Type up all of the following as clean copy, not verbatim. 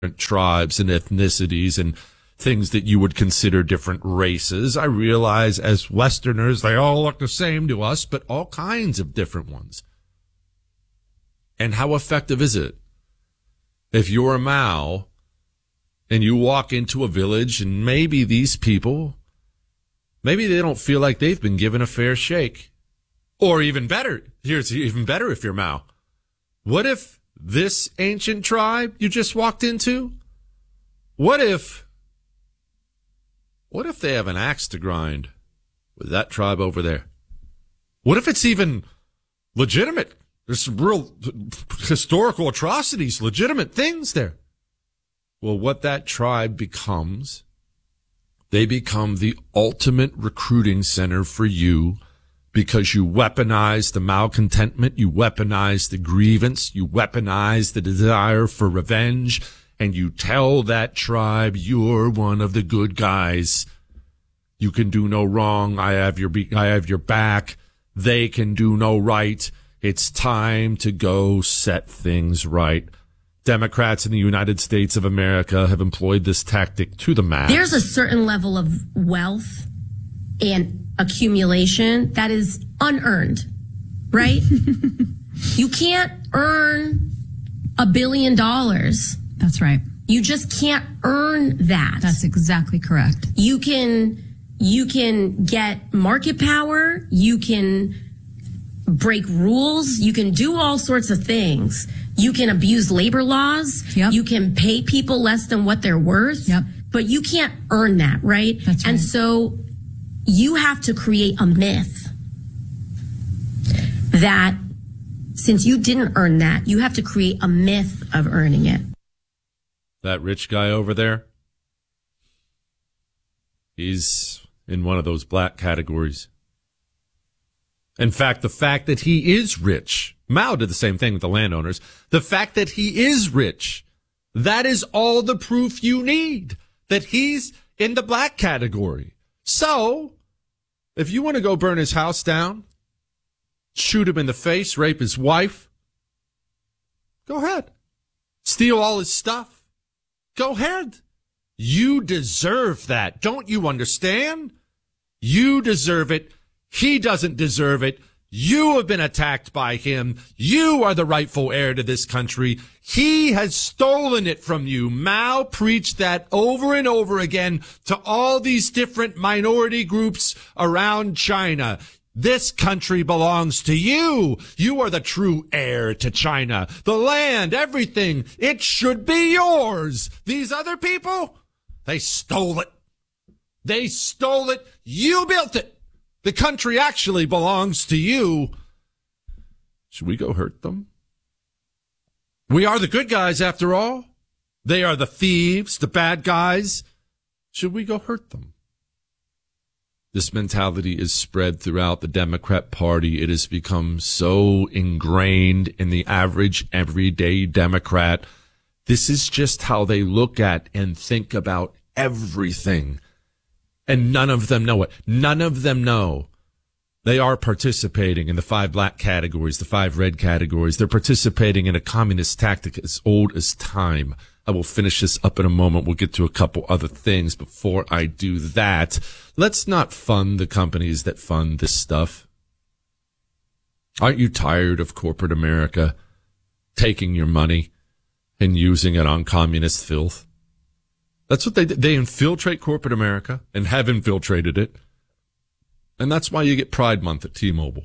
tribes and ethnicities and things that you would consider different races. I realize as Westerners, they all look the same to us, but all kinds of different ones. And how effective is it? If you're a Mao and you walk into a village and maybe these people, maybe they don't feel like they've been given a fair shake. Or even better, here's even better if you're Mao. What if this ancient tribe you just walked into, what if they have an axe to grind with that tribe over there? What if it's even legitimate? There's some real historical atrocities, legitimate things there. Well, what that tribe becomes, they become the ultimate recruiting center for you because you weaponize the malcontentment, you weaponize the grievance, you weaponize the desire for revenge, and you tell that tribe you're one of the good guys. You can do no wrong. I have your back. They can do no right. It's time to go set things right. Democrats in the United States of America have employed this tactic to the max. There's a certain level of wealth and accumulation that is unearned, right? You can't earn $1 billion. That's right. You just can't earn that. That's exactly correct. You can get market power. You can break rules. You can do all sorts of things. You can abuse labor laws. Yep. You can pay people less than what they're worth. Yep. But you can't earn that, right? That's right. And so you have to create a myth that since you didn't earn that, you have to create a myth of earning it. That rich guy over there, he's in one of those black categories. In fact, the fact that he is rich, Mao did the same thing with the landowners. The fact that he is rich, that is all the proof you need that he's in the black category. So, if you want to go burn his house down, shoot him in the face, rape his wife, go ahead. Steal all his stuff. Go ahead. You deserve that. Don't you understand? You deserve it. He doesn't deserve it. You have been attacked by him. You are the rightful heir to this country. He has stolen it from you. Mao preached that over and over again to all these different minority groups around China. This country belongs to you. You are the true heir to China. The land, everything, it should be yours. These other people, they stole it. They stole it. You built it. The country actually belongs to you. Should we go hurt them? We are the good guys, after all. They are the thieves, the bad guys. Should we go hurt them? This mentality is spread throughout the Democrat Party. It has become so ingrained in the average, everyday Democrat. This is just how they look at and think about everything. And none of them know it. None of them know they are participating in the 5 black categories, the 5 red categories. They're participating in a communist tactic as old as time. I will finish this up in a moment. We'll get to a couple other things. Before I do that, let's not fund the companies that fund this stuff. Aren't you tired of corporate America taking your money and using it on communist filth? That's what they do. They infiltrate corporate America and have infiltrated it. And that's why you get Pride Month at T-Mobile.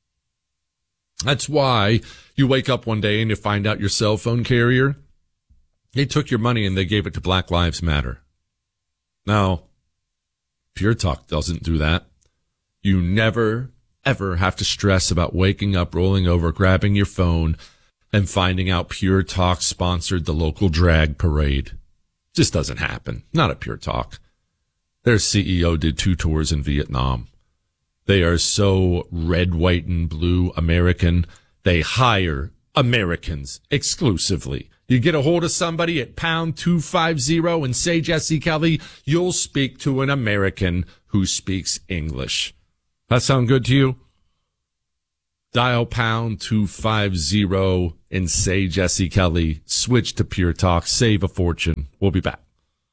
That's why you wake up one day and you find out your cell phone carrier, they took your money and they gave it to Black Lives Matter. Now, Pure Talk doesn't do that. You never, ever have to stress about waking up, rolling over, grabbing your phone, and finding out Pure Talk sponsored the local drag parade. Just doesn't happen. Not at Pure Talk. Their CEO did 2 tours in Vietnam. They are so red, white, and blue American. They hire Americans exclusively. You get a hold of somebody at pound 250 and say, Jesse Kelly, you'll speak to an American who speaks English. That sound good to you? Dial pound 250 and say Jesse Kelly. Switch to Pure Talk. Save a fortune. We'll be back.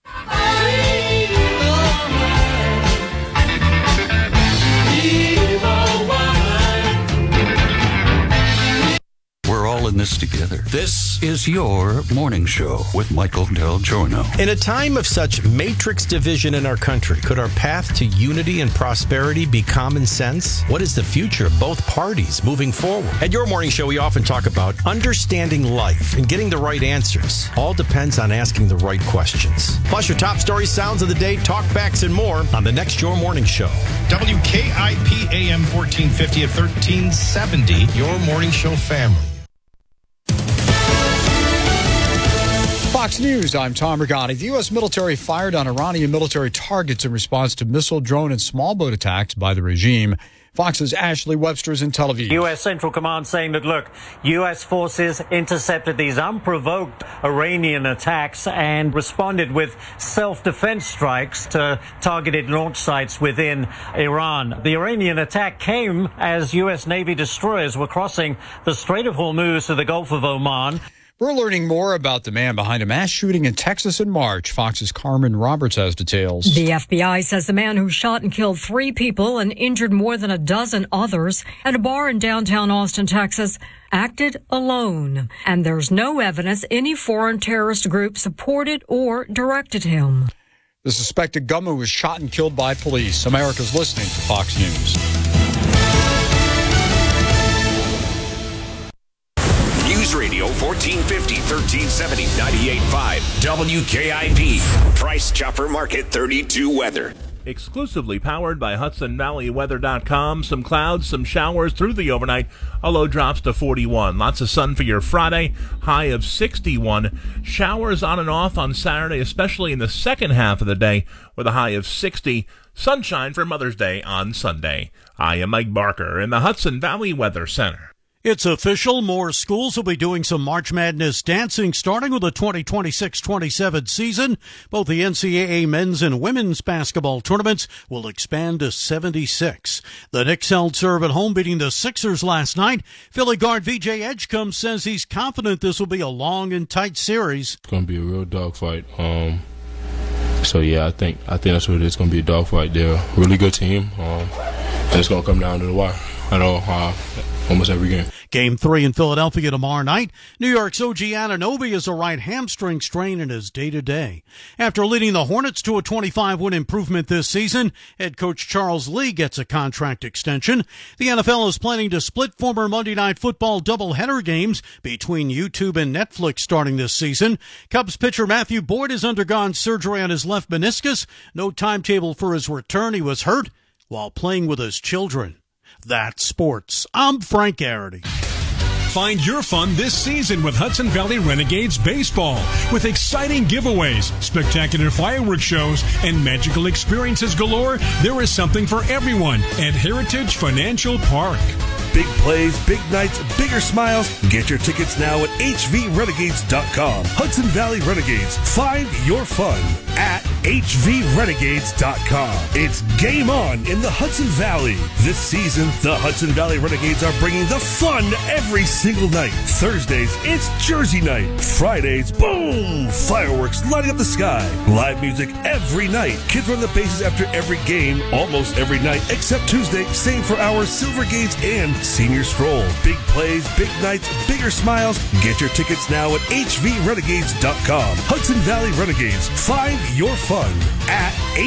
We're all in this together. This is your morning show with Michael Del Giorno. In a time of such matrix division in our country, could our path to unity and prosperity be common sense? What is the future of both parties moving forward? At your morning show, we often talk about understanding life and getting the right answers. All depends on asking the right questions. Plus your top stories, sounds of the day, talkbacks, and more on the next Your Morning Show. WKIP AM 1450 at 1370, Your Morning Show family. Fox News, I'm Tom Rigotti. The U.S. military fired on Iranian military targets in response to missile, drone, and small boat attacks by the regime. Fox's Ashley Webster is in Tel Aviv. U.S. Central Command saying that, look, U.S. forces intercepted these unprovoked Iranian attacks and responded with self-defense strikes to targeted launch sites within Iran. The Iranian attack came as U.S. Navy destroyers were crossing the Strait of Hormuz to the Gulf of Oman. We're learning more about the man behind a mass shooting in Texas in March. Fox's Carmen Roberts has details. The FBI says the man who shot and killed 3 people and injured more than a dozen others at a bar in downtown Austin, Texas, acted alone. And there's no evidence any foreign terrorist group supported or directed him. The suspected gunman was shot and killed by police. America's listening to Fox News. News Radio 1450, 1370, 98.5. WKIP. Price Chopper Market 32 weather. Exclusively powered by HudsonValleyWeather.com. Some clouds, some showers through the overnight. A low drops to 41. Lots of sun for your Friday. High of 61. Showers on and off on Saturday, especially in the second half of the day, with a high of 60. Sunshine for Mother's Day on Sunday. I am Mike Barker in the Hudson Valley Weather Center. It's official. More schools will be doing some March Madness dancing starting with the 2026-27 season. Both the NCAA men's and women's basketball tournaments will expand to 76. The Knicks held serve at home, beating the Sixers last night. Philly guard VJ Edgecombe says he's confident this will be a long and tight series. It's going to be a real dogfight. So yeah, I think that's what it is. Going to be a dogfight. They're a really good team. And it's going to come down to the wire. I know almost every game. Game 3 in Philadelphia tomorrow night. New York's OG Anunoby has a right hamstring strain in his day-to-day. After leading the Hornets to a 25-win improvement this season, head coach Charles Lee gets a contract extension. The NFL is planning to split former Monday Night Football doubleheader games between YouTube and Netflix starting this season. Cubs pitcher Matthew Boyd has undergone surgery on his left meniscus. No timetable for his return. He was hurt while playing with his children. That's sports. I'm Frank Garrity. Find your fun this season with Hudson Valley Renegades Baseball. With exciting giveaways, spectacular fireworks shows, and magical experiences galore, there is something for everyone at Heritage Financial Park. Big plays, big nights, bigger smiles. Get your tickets now at hvrenegades.com. Hudson Valley Renegades. Find your fun at hvrenegades.com. It's game on in the Hudson Valley. This season, the Hudson Valley Renegades are bringing the fun every single night. Thursdays, it's Jersey night. Fridays, boom! Fireworks lighting up the sky. Live music every night. Kids run the bases after every game, almost every night, except Tuesday. Same for our Silver Gates and Senior Stroll. Big plays, big nights, bigger smiles. Get your tickets now at hvrenegades.com. Hudson Valley Renegades. Find your fun at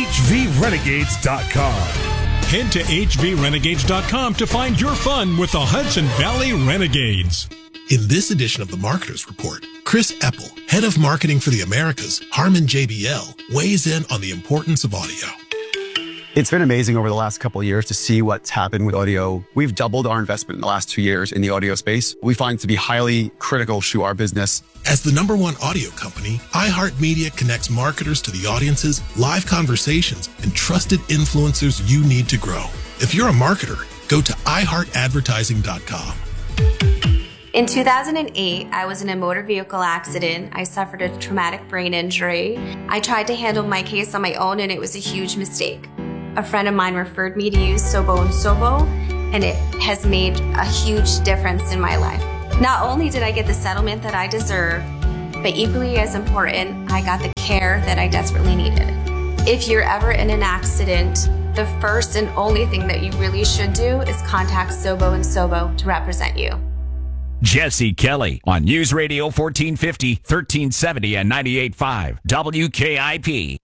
hvrenegades.com. Head to hvrenegades.com to find your fun with the Hudson Valley Renegades. In this edition of the Marketers Report, Chris Eppel, head of marketing for the Americas, Harman JBL, weighs in on the importance of audio. It's been amazing over the last couple of years to see what's happened with audio. We've doubled our investment in the last 2 years in the audio space. We find it to be highly critical to our business. As the #1 audio company, iHeartMedia connects marketers to the audiences, live conversations, and trusted influencers you need to grow. If you're a marketer, go to iHeartAdvertising.com. In 2008, I was in a motor vehicle accident. I suffered a traumatic brain injury. I tried to handle my case on my own, and it was a huge mistake. A friend of mine referred me to use Sobo & Sobo, and it has made a huge difference in my life. Not only did I get the settlement that I deserve, but equally as important, I got the care that I desperately needed. If you're ever in an accident, the first and only thing that you really should do is contact Sobo & Sobo to represent you. Jesse Kelly on News Radio 1450, 1370, and 98.5 WKIP.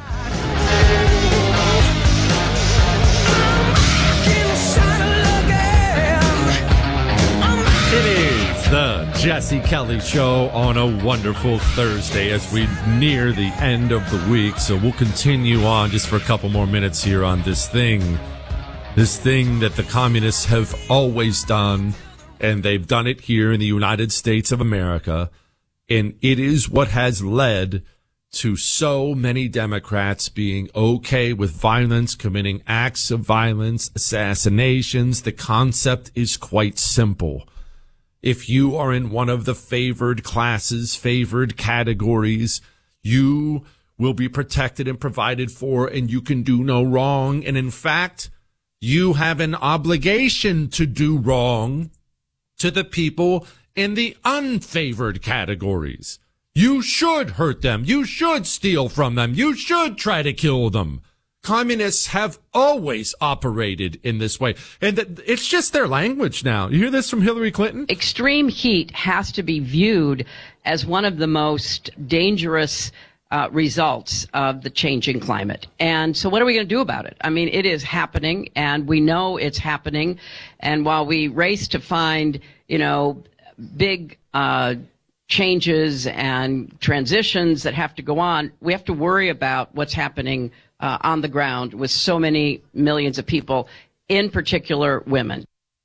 It is the Jesse Kelly Show on a wonderful Thursday as we near the end of the week. So we'll continue on just for a couple more minutes here on this thing that the communists have always done, and they've done it here in the United States of America. And it is what has led to so many Democrats being okay with violence, committing acts of violence, assassinations. The concept is quite simple. If you are in one of the favored classes, favored categories, you will be protected and provided for, and you can do no wrong. And in fact, you have an obligation to do wrong to the people in the unfavored categories. You should hurt them. You should steal from them. You should try to kill them. Communists have always operated in this way. And it's just their language now. You hear this from Hillary Clinton? Extreme heat has to be viewed as one of the most dangerous results of the changing climate. And so what are we going to do about it? I mean, it is happening, and we know it's happening. And while we race to find, big changes and transitions that have to go on, we have to worry about what's happening on the ground with so many millions of people, in particular women.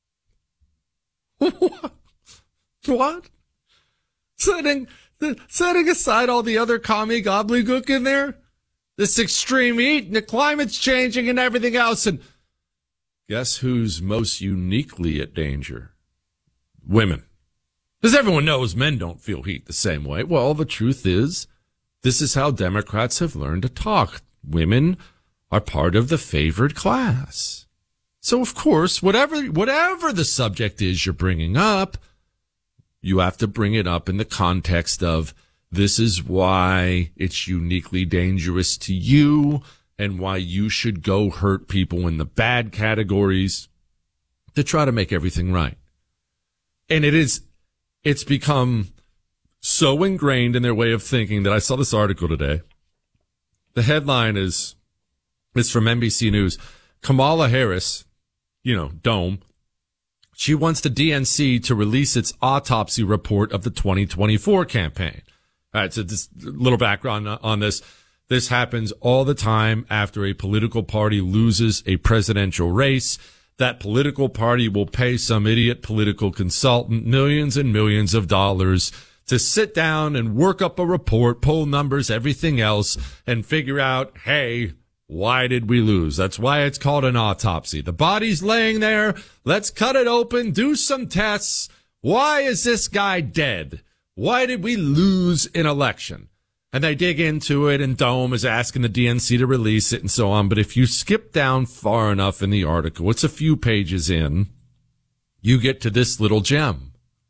What? Setting aside all the other commie gobbledygook in there, this extreme heat and the climate's changing and everything else, and guess who's most uniquely at danger? Women. Because everyone knows men don't feel heat the same way. Well, the truth is, this is how Democrats have learned to talk. Women are part of the favored class. So, of course, whatever the subject is you're bringing up, you have to bring it up in the context of this is why it's uniquely dangerous to you and why you should go hurt people in the bad categories to try to make everything right. And it's become so ingrained in their way of thinking that I saw this article today. The headline is from NBC News. Kamala Harris, Dome, she wants the DNC to release its autopsy report of the 2024 campaign. All right, so just a little background on this. This happens all the time after a political party loses a presidential race. That political party will pay some idiot political consultant millions and millions of dollars to sit down and work up a report, poll numbers, everything else, and figure out, hey, why did we lose? That's why it's called an autopsy. The body's laying there. Let's cut it open, do some tests. Why is this guy dead? Why did we lose an election? And they dig into it, and Dome is asking the DNC to release it and so on. But if you skip down far enough in the article, it's a few pages in, you get to this little gem.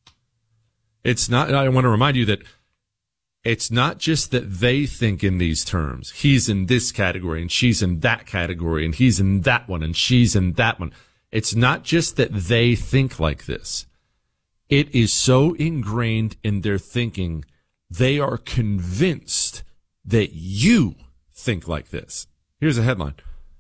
It's not, I want to remind you that it's not just that they think in these terms. He's in this category and she's in that category and he's in that one and she's in that one. It's not just that they think like this. It is so ingrained in their thinking, they are convinced that you think like this. Here's a headline.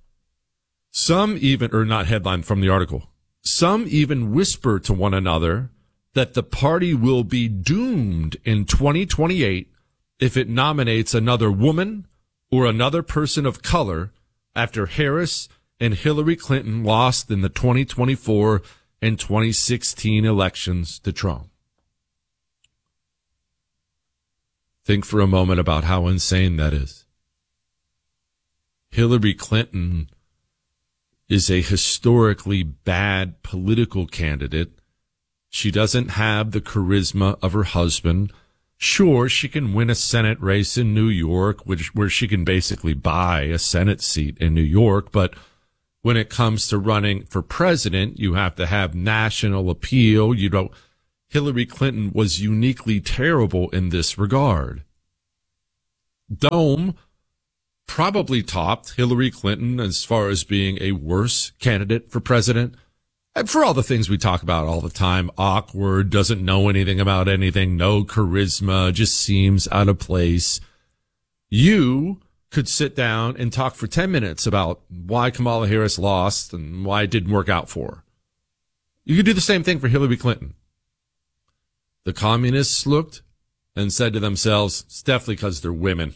Some even, or not headline from the article, some even whisper to one another that the party will be doomed in 2028 if it nominates another woman or another person of color after Harris and Hillary Clinton lost in the 2024 and 2016 elections to Trump. Think for a moment about how insane that is. Hillary Clinton is a historically bad political candidate. She doesn't have the charisma of her husband. Sure, she can win a Senate race in New York, where she can basically buy a Senate seat in New York, but when it comes to running for president. You have to have national appeal. Hillary Clinton was uniquely terrible in this regard. Dome probably topped Hillary Clinton as far as being a worse candidate for president. And for all the things we talk about all the time, awkward, doesn't know anything about anything, no charisma, just seems out of place. You could sit down and talk for 10 minutes about why Kamala Harris lost and why it didn't work out for her. You could do the same thing for Hillary Clinton. The communists looked and said to themselves, it's definitely because they're women.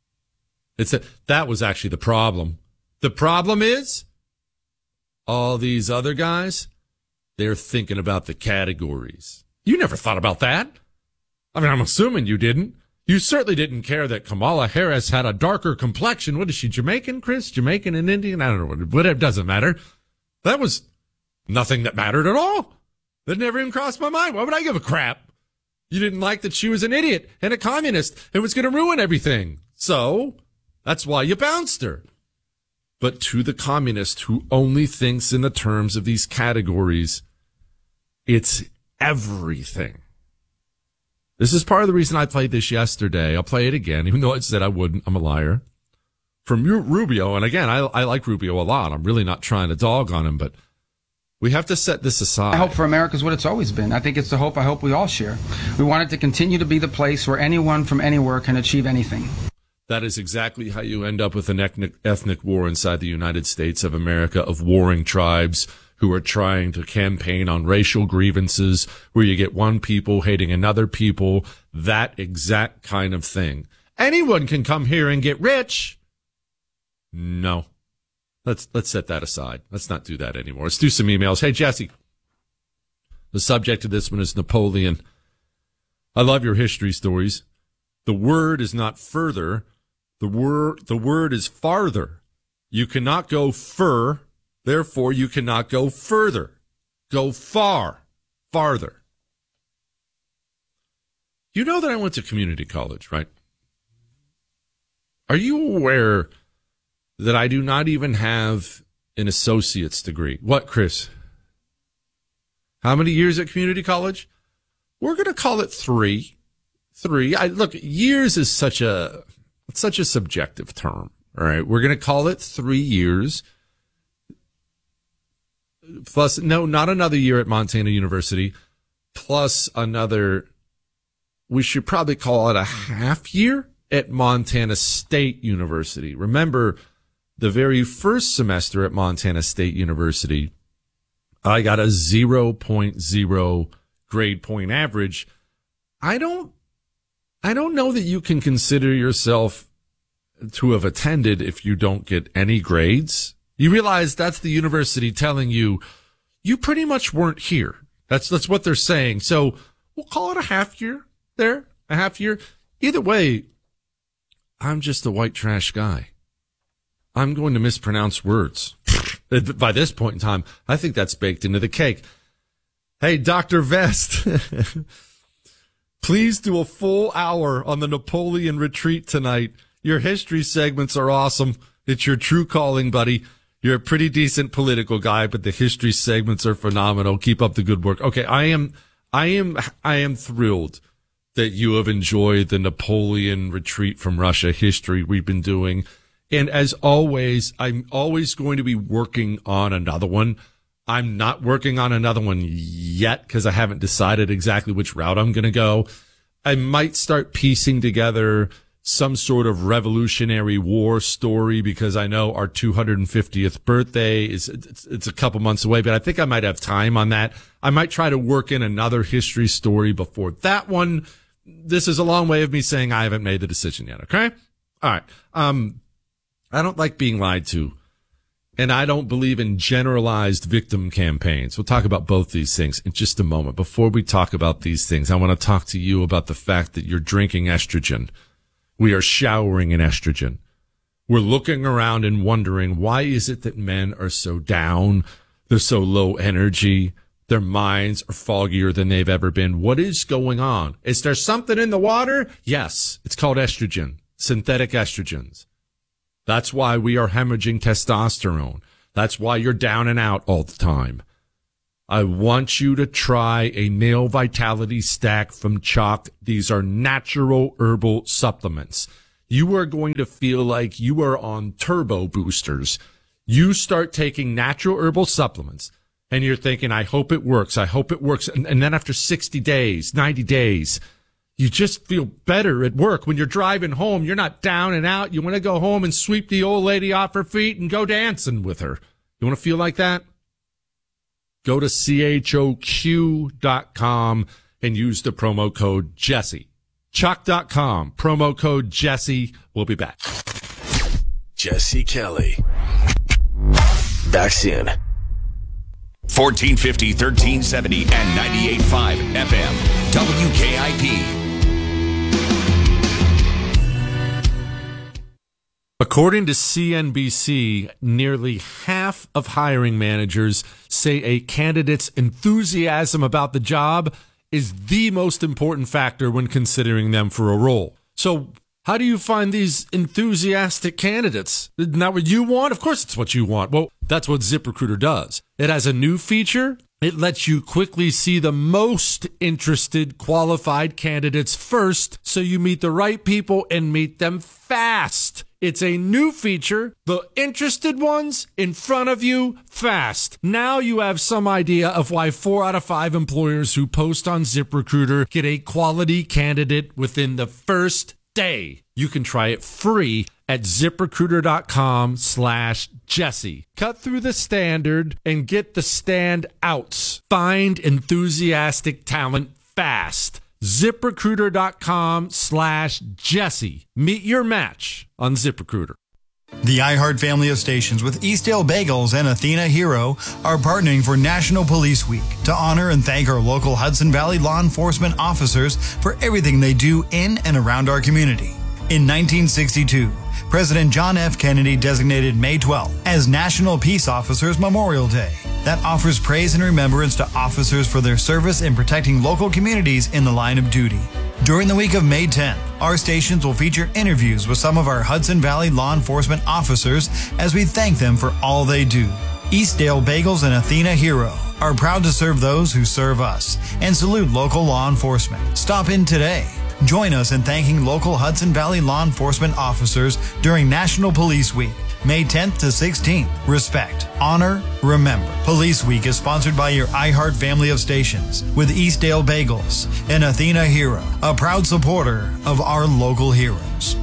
That was actually the problem. The problem is all these other guys, they're thinking about the categories. You never thought about that. I mean, I'm assuming you didn't. You certainly didn't care that Kamala Harris had a darker complexion. What is she, Jamaican, Chris? Jamaican and Indian? I don't know. Whatever, doesn't matter. That was nothing that mattered at all. That never even crossed my mind. Why would I give a crap? You didn't like that she was an idiot and a communist and was going to ruin everything. So that's why you bounced her. But to the communist who only thinks in the terms of these categories, it's everything. This is part of the reason I played this yesterday. I'll play it again, even though I said I wouldn't. I'm a liar. From Rubio, and again, I like Rubio a lot. I'm really not trying to dog on him, but we have to set this aside. I hope for America is what it's always been. I think it's the hope I hope we all share. We want it to continue to be the place where anyone from anywhere can achieve anything. That is exactly how you end up with an ethnic war inside the United States of America, of warring tribes who are trying to campaign on racial grievances, where you get one people hating another people, that exact kind of thing. Anyone can come here and get rich. No. Let's set that aside. Let's not do that anymore. Let's do some emails. Hey, Jesse. The subject of this one is Napoleon. I love your history stories. The word is not further. The word is farther. You cannot go fur, therefore you cannot go further. Go far, farther. You know that I went to community college, right? Are you aware that I do not even have an associate's degree? What, Chris? How many years at community college? We're going to call it 3. Look, years is such a subjective term. All right. We're going to call it 3 years. Plus, no, not another year at Montana University. Plus another, we should probably call it a half year at Montana State University. Remember, the very first semester at Montana State University, I got a 0.0 grade point average. I don't know that you can consider yourself to have attended if you don't get any grades. You realize that's the university telling you, you pretty much weren't here. That's what they're saying. So we'll call it a half year there, a half year. Either way, I'm just a white trash guy. I'm going to mispronounce words. By this point in time, I think that's baked into the cake. Hey, Dr. Vest, please do a full hour on the Napoleon retreat tonight. Your history segments are awesome. It's your true calling, buddy. You're a pretty decent political guy, but the history segments are phenomenal. Keep up the good work. Okay, I am thrilled that you have enjoyed the Napoleon retreat from Russia history we've been doing. And as always, I'm always going to be working on another one. I'm not working on another one yet because I haven't decided exactly which route I'm going to go. I might start piecing together some sort of Revolutionary War story because I know our 250th birthday it's a couple months away, but I think I might have time on that. I might try to work in another history story before that one. This is a long way of me saying I haven't made the decision yet. Okay. All right. I don't like being lied to, and I don't believe in generalized victim campaigns. We'll talk about both these things in just a moment. Before we talk about these things, I want to talk to you about the fact that you're drinking estrogen. We are showering in estrogen. We're looking around and wondering, why is it that men are so down? They're so low energy. Their minds are foggier than they've ever been. What is going on? Is there something in the water? Yes, it's called estrogen, synthetic estrogens. That's why we are hemorrhaging testosterone. That's why you're down and out all the time. I want you to try a Nail Vitality Stack from Chalk. These are natural herbal supplements. You are going to feel like you are on turbo boosters. You start taking natural herbal supplements and you're thinking, I hope it works. I hope it works. And then after 60 days, 90 days, you just feel better at work. When you're driving home, you're not down and out. You want to go home and sweep the old lady off her feet and go dancing with her. You want to feel like that? Go to CHOQ.com and use the promo code Jesse. Chalk.com, promo code Jesse. We'll be back. Jesse Kelly. Back soon. 1450, 1370, and 98.5 FM. WKIP. According to CNBC, nearly half of hiring managers say a candidate's enthusiasm about the job is the most important factor when considering them for a role. So how do you find these enthusiastic candidates? Isn't that what you want? Of course it's what you want. Well, that's what ZipRecruiter does. It has a new feature. It lets you quickly see the most interested qualified candidates first, so you meet the right people and meet them fast. It's a new feature. The interested ones in front of you fast. Now you have some idea of why 4 out of 5 employers who post on ZipRecruiter get a quality candidate within the first day. You can try it free at ZipRecruiter.com/Jesse. Cut through the standard and get the standouts. Find enthusiastic talent fast. ZipRecruiter.com/Jesse. Meet your match on ZipRecruiter. The iHeart family of stations with Eastdale Bagels and Athena Hero are partnering for National Police Week to honor and thank our local Hudson Valley law enforcement officers for everything they do in and around our community. In 1962, President John F. Kennedy designated May 12th as National Peace Officers Memorial Day. That offers praise and remembrance to officers for their service in protecting local communities in the line of duty. During the week of May 10th, our stations will feature interviews with some of our Hudson Valley law enforcement officers as we thank them for all they do. Eastdale Bagels and Athena Hero are proud to serve those who serve us and salute local law enforcement. Stop in today. Join us in thanking local Hudson Valley law enforcement officers during National Police Week, May 10th to 16th. Respect, honor, remember. Police Week is sponsored by your iHeart family of stations with Eastdale Bagels and Athena Hero, a proud supporter of our local heroes.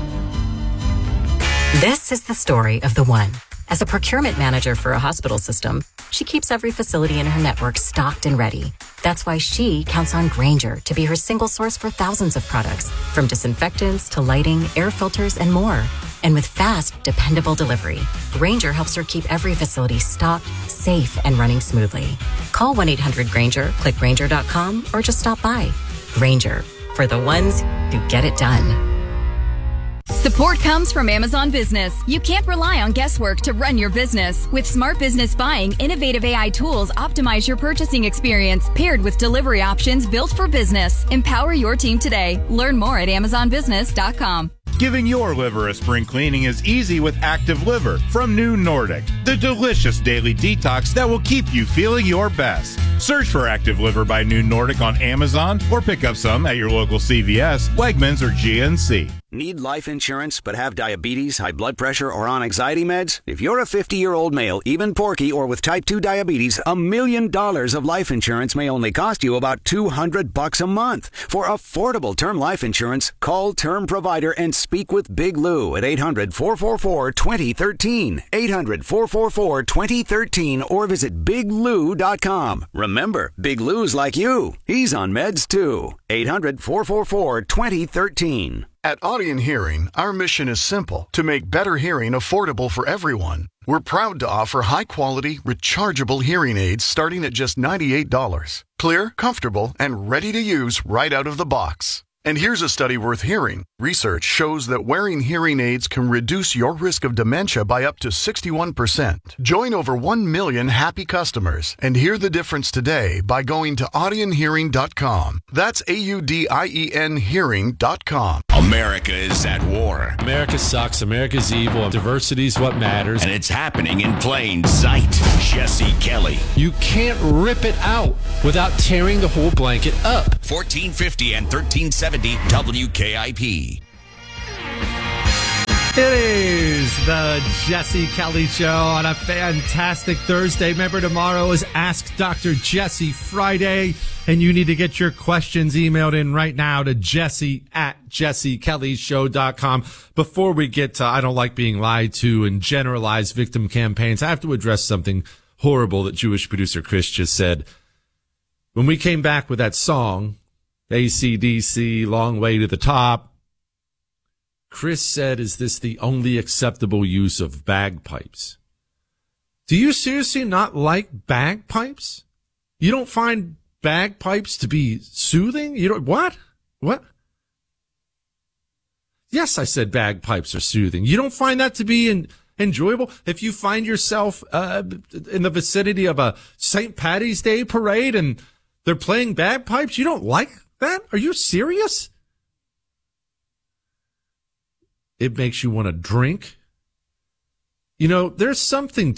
This is the story of the one. As a procurement manager for a hospital system, she keeps every facility in her network stocked and ready. That's why she counts on Grainger to be her single source for thousands of products, from disinfectants to lighting, air filters, and more. And with fast, dependable delivery, Grainger helps her keep every facility stocked, safe, and running smoothly. Call 1-800-GRAINGER, click Grainger.com, or just stop by. Grainger, for the ones who get it done. Support comes from Amazon Business. You can't rely on guesswork to run your business. With Smart Business Buying, innovative AI tools optimize your purchasing experience, paired with delivery options built for business. Empower your team today. Learn more at AmazonBusiness.com. Giving your liver a spring cleaning is easy with Active Liver from New Nordic, the delicious daily detox that will keep you feeling your best. Search for Active Liver by New Nordic on Amazon or pick up some at your local CVS, Wegmans, or GNC. Need life insurance but have diabetes, high blood pressure, or on anxiety meds? If you're a 50-year-old male, even porky, or with type 2 diabetes, $1 million of life insurance may only cost you about $200 a month. For affordable term life insurance, call Term Provider and speak with Big Lou at 800-444-2013. 800-444-2013 or visit biglou.com. Remember, Big Lou's like you. He's on meds too. 800-444-2013. At Audion Hearing, our mission is simple: to make better hearing affordable for everyone. We're proud to offer high-quality, rechargeable hearing aids starting at just $98. Clear, comfortable, and ready to use right out of the box. And here's a study worth hearing. Research shows that wearing hearing aids can reduce your risk of dementia by up to 61%. Join over 1 million happy customers and hear the difference today by going to audionhearing.com. That's AUDIEN hearing.com. America is at war. America sucks. America's evil. Diversity's what matters. And it's happening in plain sight. Jesse Kelly. You can't rip it out without tearing the whole blanket up. 1450 and 1370 WKIP. It is the Jesse Kelly Show on a fantastic Thursday. Remember, tomorrow is Ask Dr. Jesse Friday, and you need to get your questions emailed in right now to jesse@jessekellyshow.com. Before we get to I don't like being lied to and generalized victim campaigns, I have to address something horrible that Jewish producer Chris just said. When we came back with that song, AC/DC, Long Way to the Top, Chris said, is this the only acceptable use of bagpipes? Do you seriously not like bagpipes? You don't find bagpipes to be soothing? You don't, what? What? Yes, I said bagpipes are soothing. You don't find that to be enjoyable? If you find yourself in the vicinity of a St. Paddy's Day parade and they're playing bagpipes, you don't like that? Are you serious? It makes you want to drink. You know, there obviously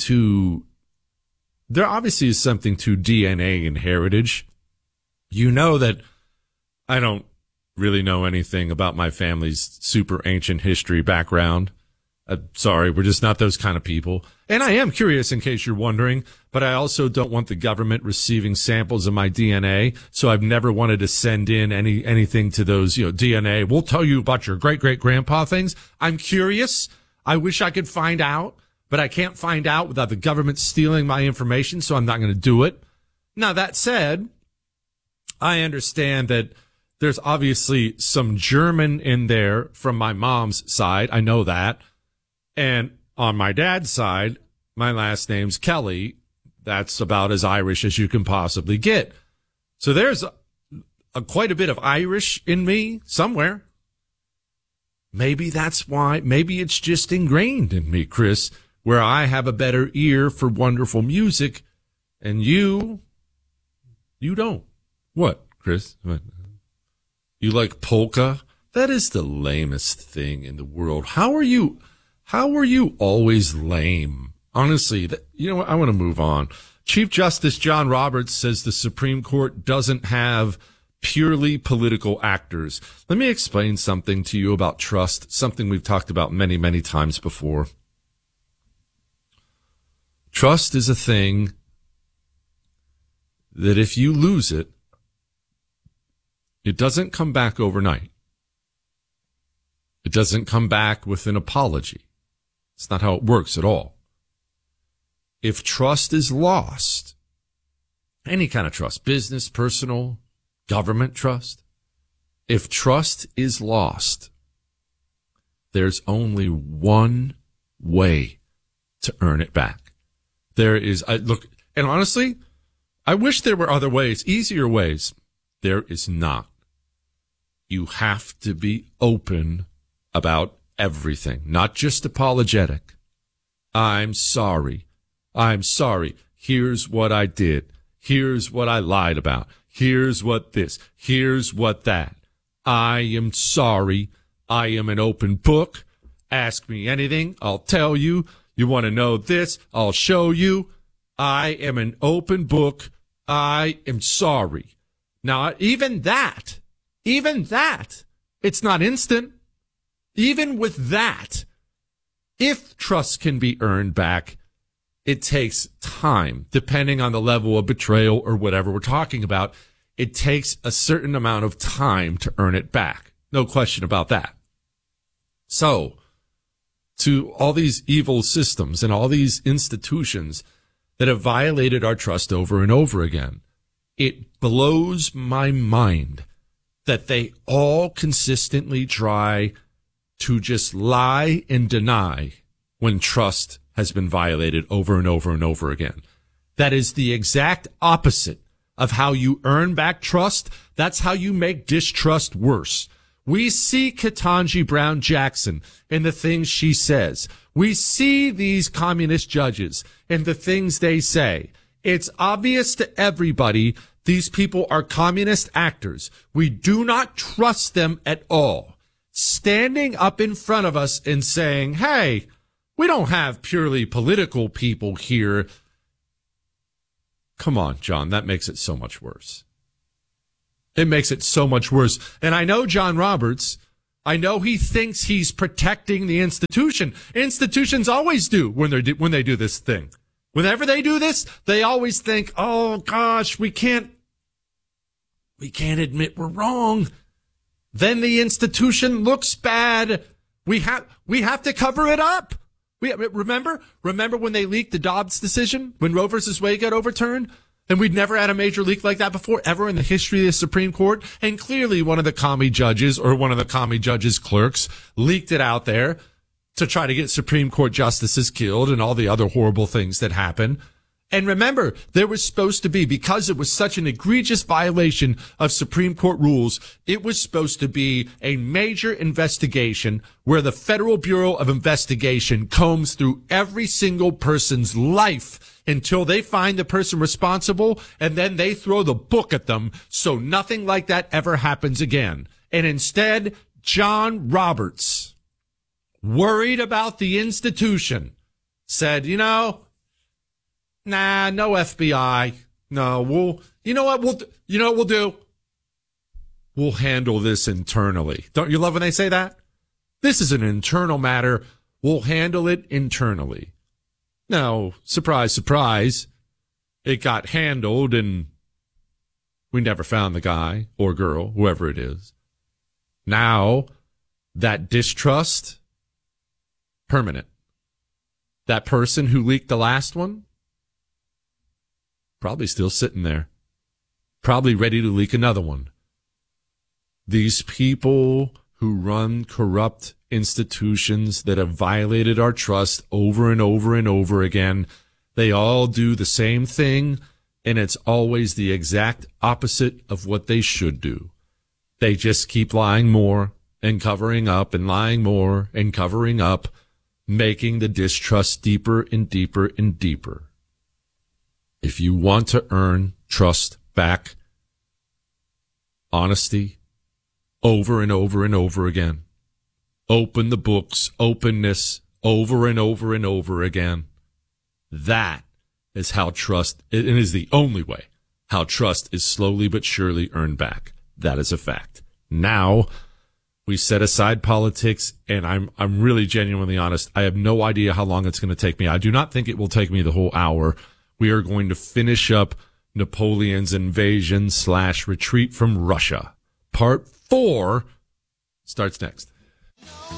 is something to DNA and heritage. You know that I don't really know anything about my family's super ancient history background. Sorry, we're just not those kind of people. And I am curious, in case you're wondering, but I also don't want the government receiving samples of my DNA. So I've never wanted to send in anything to those, DNA. We'll tell you about your great-great-grandpa things. I'm curious. I wish I could find out, but I can't find out without the government stealing my information, so I'm not going to do it. Now, that said, I understand that there's obviously some German in there from my mom's side. I know that. And on my dad's side, my last name's Kelly. That's about as Irish as you can possibly get. So there's quite a bit of Irish in me somewhere. Maybe that's why. Maybe it's just ingrained in me, Chris, where I have a better ear for wonderful music, and you don't. What, Chris? What? You like polka? That is the lamest thing in the world. How are you always lame? Honestly, you know what? I want to move on. Chief Justice John Roberts says the Supreme Court doesn't have purely political actors. Let me explain something to you about trust, something we've talked about many, many times before. Trust is a thing that if you lose it, it doesn't come back overnight. It doesn't come back with an apology. It's not how it works at all. If trust is lost, any kind of trust, business, personal, government trust, if trust is lost, there's only one way to earn it back. There is, look, and honestly, I wish there were other ways, easier ways. There is not. You have to be open about everything, not just apologetic. I'm sorry. Here's what I did. Here's what I lied about. Here's what this. Here's what that. I am sorry. I am an open book. Ask me anything. I'll tell you. You want to know this? I'll show you. I am an open book. I am sorry. Now, even that, it's not instant. Even with that, if trust can be earned back, it takes time, depending on the level of betrayal or whatever we're talking about. It takes a certain amount of time to earn it back. No question about that. So, to all these evil systems and all these institutions that have violated our trust over and over again, it blows my mind that they all consistently try to just lie and deny when trust has been violated over and over and over again. That is the exact opposite of how you earn back trust. That's how you make distrust worse. We see Ketanji Brown Jackson and the things she says. We see these communist judges and the things they say. It's obvious to everybody these people are communist actors. We do not trust them at all. standing up in front of us and saying, hey, we don't have purely political people here. Come on, John, that makes it so much worse. It makes it so much worse. And I know John Roberts, I know he thinks he's protecting the institution. Institutions always do when they do this thing. Whenever they do this, they always think, oh gosh, we can't admit we're wrong. Then the institution looks bad. We have to cover it up. Remember when they leaked the Dobbs decision, when Roe versus Wade got overturned? And we'd never had a major leak like that before, ever in the history of the Supreme Court. And clearly one of the commie judges or one of the commie judges' clerks leaked it out there to try to get Supreme Court justices killed and all the other horrible things that happen. And remember, there was supposed to be, because it was such an egregious violation of Supreme Court rules, it was supposed to be a major investigation where the Federal Bureau of Investigation combs through every single person's life until they find the person responsible, and then they throw the book at them so nothing like that ever happens again. And instead, John Roberts, worried about the institution, said, nah, no FBI. No, you know what we'll do? We'll handle this internally. Don't you love when they say that? This is an internal matter. We'll handle it internally. Now, surprise, surprise, it got handled and we never found the guy or girl, whoever it is. Now, that distrust, permanent. That person who leaked the last one, probably still sitting there, probably ready to leak another one. These people who run corrupt institutions that have violated our trust over and over and over again, they all do the same thing, and it's always the exact opposite of what they should do. They just keep lying more and covering up and lying more and covering up, making the distrust deeper and deeper and deeper. If you want to earn trust back, honesty, over and over and over again, open the books, openness, over and over and over again. That is how trust, it is the only way how trust is slowly but surely earned back. That is a fact. Now, we set aside politics, and I'm really genuinely honest. I have no idea how long it's going to take me. I do not think it will take me the whole hour. We are going to finish up Napoleon's invasion/retreat from Russia. Part 4 starts next.